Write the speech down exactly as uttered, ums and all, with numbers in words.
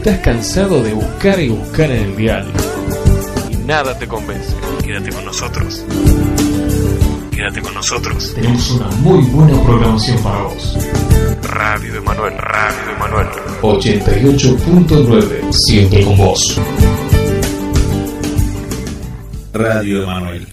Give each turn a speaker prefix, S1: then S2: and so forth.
S1: estás cansado de buscar y buscar en el dial y nada te convence, quédate con nosotros. Quédate con nosotros. Tenemos una muy buena programación para vos. Radio Emanuel, Radio Emanuel. ochenta y ocho punto nueve. Siempre con vos.
S2: Radio Emanuel.